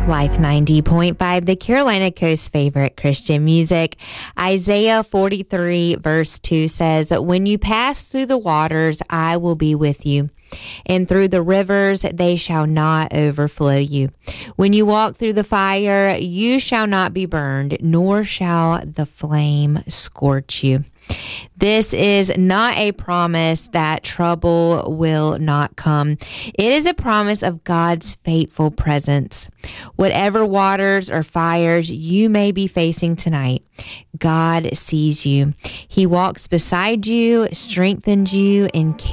Life 90.5, the Carolina Coast's favorite Christian music. Isaiah 43 verse 2 says, "When you pass through the waters, I will be with you. And through the rivers, they shall not overflow you. When you walk through the fire, you shall not be burned, nor shall the flame scorch you." This is not a promise that trouble will not come. It is a promise of God's faithful presence. Whatever waters or fires you may be facing tonight, God sees you. He walks beside you, strengthens you, and